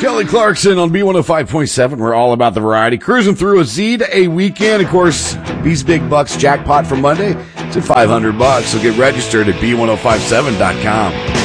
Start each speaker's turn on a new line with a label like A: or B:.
A: Kelly Clarkson on B105.7. We're all about the variety. Cruising through a Z to A weekend. Of course, these big bucks jackpot for Monday. It's at $500. So get registered at B1057.com.